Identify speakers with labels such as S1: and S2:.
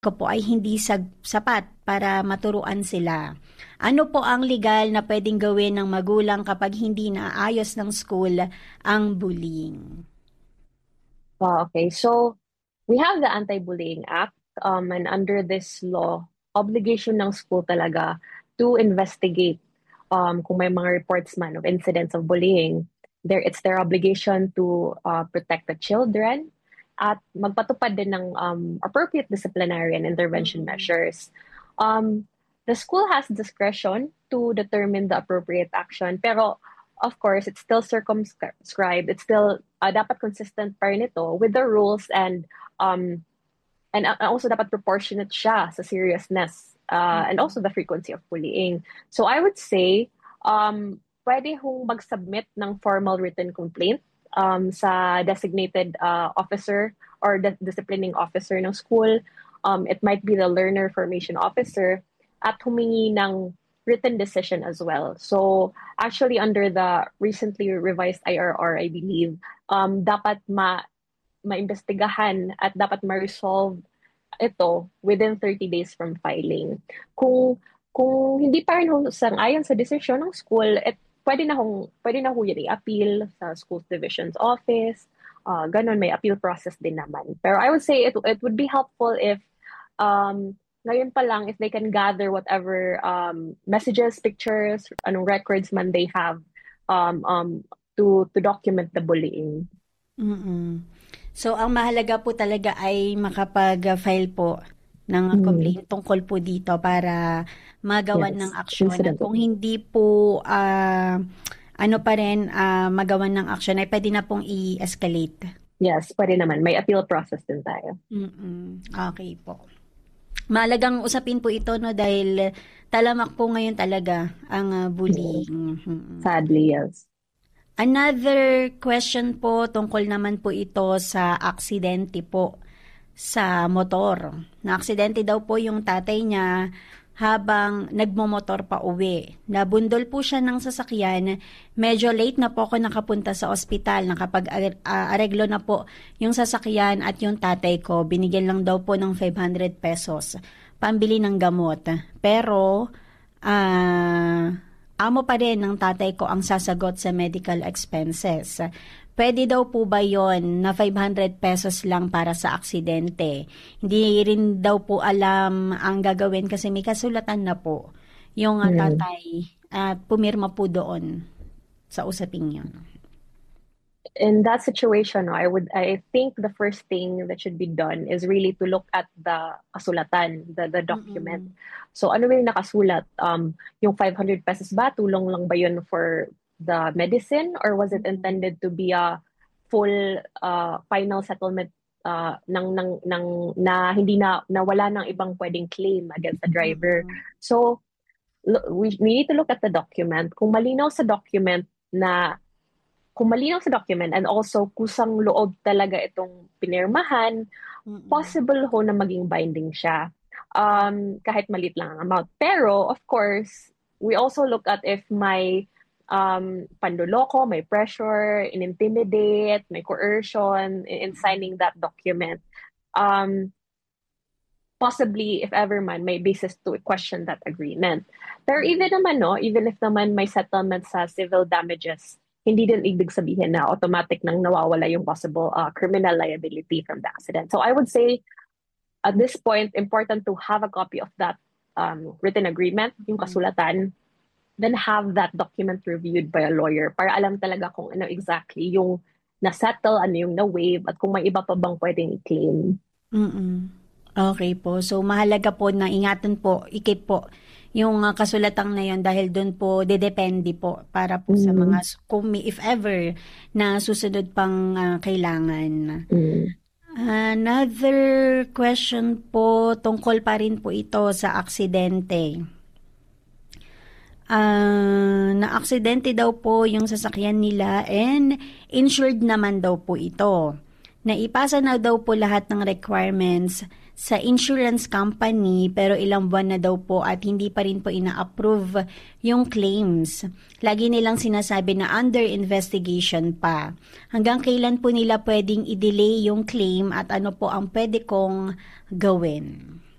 S1: ko po ay hindi sapat para maturuan sila. Ano po ang legal na pwedeng gawin ng magulang kapag hindi naayos ng school ang bullying?
S2: Okay, so we have the Anti-Bullying Act, and under this law, obligation ng school talaga to investigate kung may mga reports man of incidents of bullying. It's their obligation to protect the children at magpatupad din ng appropriate disciplinary and intervention
S1: Mm-mm.
S2: measures. The school has discretion to determine the appropriate action, pero of course, it's still circumscribed. It's still dapat consistent pa rin ito with the rules and also dapat proportionate siya sa seriousness and also the frequency of bullying. So I would say pwede hong mag-submit ng formal written complaint sa designated officer or the disciplining officer ng school. It might be the learner formation officer at humingi ng written decision as well. So actually under the recently revised IRR, I believe, dapat maimbestigahan at dapat ma-resolve ito within 30 days from filing. Kung hindi pa rin sang-ayon sa decision ng school, pwede na ho yan i-appeal sa school division's office. Ganon, may appeal process din naman. Pero I would say it would be helpful if ngayon pa lang, if they can gather whatever messages, pictures, anong records man they have to document the bullying.
S1: Mm-mm. So, ang mahalaga po talaga ay makapag-file po ng complaint tungkol po dito para magawan ng aksyon. At kung hindi po magawan ng aksyon, ay pwede na pong i-escalate.
S2: Yes, pwede naman. May appeal process din tayo.
S1: Okay po. Mahalagang usapin po ito, no, dahil talamak po ngayon talaga ang bullying.
S2: Sadly, yes.
S1: Another question po, tungkol naman po ito sa aksidente po sa motor. Na-aksidente daw po yung tatay niya habang nagmomotor pa uwi. Nabundol po siya ng sasakyan. Medyo late na po ako nakapunta sa ospital. Nakapag-areglo na po yung sasakyan at yung tatay ko. Binigyan lang daw po ng 500 pesos. Pambili ng gamot. Pero, amo pa rin ng tatay ko ang sasagot sa medical expenses. Pwede daw po ba yon na 500 pesos lang para sa aksidente? Hindi rin daw po alam ang gagawin kasi may kasulatan na po yung tatay at pumirma po doon sa usaping yun.
S2: In that situation, I think the first thing that should be done is really to look at the kasulatan, the document. So ano yung nakasulat? Yung 500 pesos ba? Tulong lang ba yun for the medicine, or was it intended to be a full final settlement na hindi na wala nang ibang pwedeng claim against the driver? So we need to look at the document. Kung malinaw sa document and also kusang loob talaga itong pinirmahan, possible ho na maging binding siya. Kahit maliit lang ang amount. Pero, of course, we also look at if may pandoloko, may pressure, in-intimidate, may coercion in signing that document. Possibly, if ever man, may basis to question that agreement. Pero even if naman may settlement sa civil damages, hindi din ibig sabihin na automatic nang nawawala yung possible criminal liability from the accident. So I would say, at this point, important to have a copy of that written agreement, yung kasulatan, then have that document reviewed by a lawyer para alam talaga kung ano exactly yung na-settle, ano yung na-waive, at kung may iba pa bang pwedeng i-claim.
S1: Okay po. So, mahalaga po na ingatan po, ikip po yung kasulatang na yun dahil doon po dedepende po para po sa mga, if ever, na susunod pang kailangan. Another question po, tungkol pa rin po ito sa aksidente. Na-aksidente daw po yung sasakyan nila and insured naman daw po ito. Naipasa na daw po lahat ng requirements sa insurance company pero ilang buwan na daw po at hindi pa rin po ina-approve yung claims. Lagi nilang sinasabi na under investigation pa. Hanggang kailan po nila pwedeng i-delay yung claim at ano po ang pwede kong gawin?